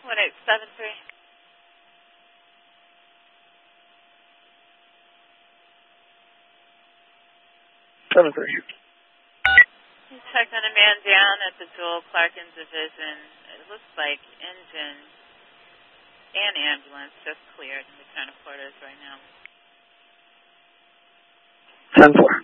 1873. 7-3. You checked on a man down at the Joel Clarkin division. It looks like engine and ambulance just cleared. We're trying to quarters right now. 10-4.